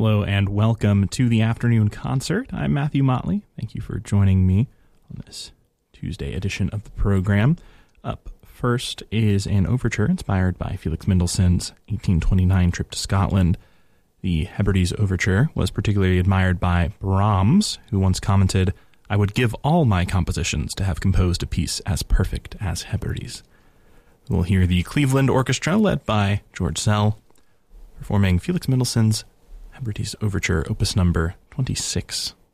Hello and welcome to the afternoon concert. I'm Matthew Motley. Thank you for joining me on this Tuesday edition of the program. Up first is an overture inspired by Felix Mendelssohn's 1829 trip to Scotland. The Hebrides Overture was particularly admired by Brahms, who once commented, "I would give all my compositions to have composed a piece as perfect as Hebrides." We'll hear the Cleveland Orchestra, led by George Szell, performing Felix Mendelssohn's Hebrides Overture, opus number 26.